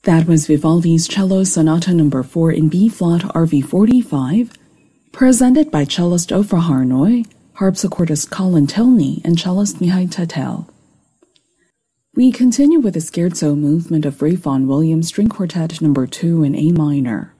That was Vivaldi's Cello Sonata No. 4 in B-flat RV 45, presented by cellist Ofra Harnoy, harpsichordist Colin Tilney, and cellist Mihai Tetel. We continue with the Scherzo movement of Ralph Vaughan Williams String Quartet No. 2 in A minor.